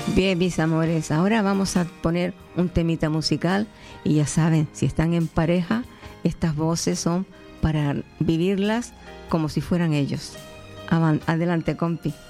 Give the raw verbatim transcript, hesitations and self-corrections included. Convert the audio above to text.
Bien, mis amores, ahora vamos a poner un temita musical y ya saben, si están en pareja, estas voces son para vivirlas como si fueran ellos. Avan- adelante, compi.